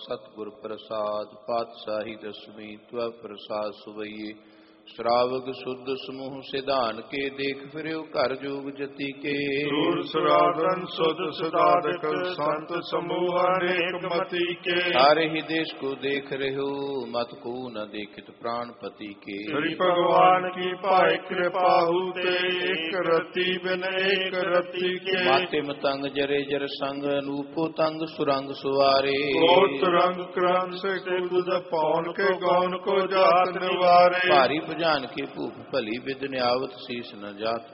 सतगुर प्रसाद पातशाही दसवीं त्व प्रसाद सुवैये श्रावक शुद्ध समूह सिधान के देख फिर घर जोग जति के दूर सराधन शुद्ध सदादक संत समूह अनेक मति के सारे ही देश को देख रहे हो मत को न देखित प्राणपति के श्री भगवान की पाए कृपा होते एक रति बिन एक रति के माते मतंग जरे जर संग अनूपो तंग सुरंग सुवारे कोट रंग क्रम से कुद पौन के गौन को जात निवारे भारी जान के भूप भली विद न्यावत शीस न जात